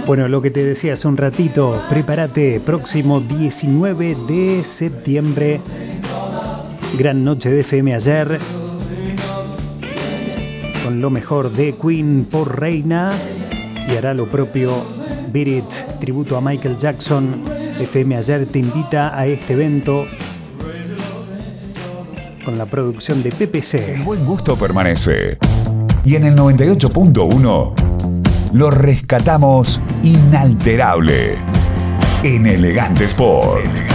Bueno, lo que te decía hace un ratito, prepárate, próximo 19 de septiembre, gran noche de FM ayer, con lo mejor de Queen por Reina, y hará lo propio Beat It, tributo a Michael Jackson. FM ayer te invita a este evento con la producción de PPC. El buen gusto permanece, y en el 98.1 lo rescatamos inalterable en Elegante Sport.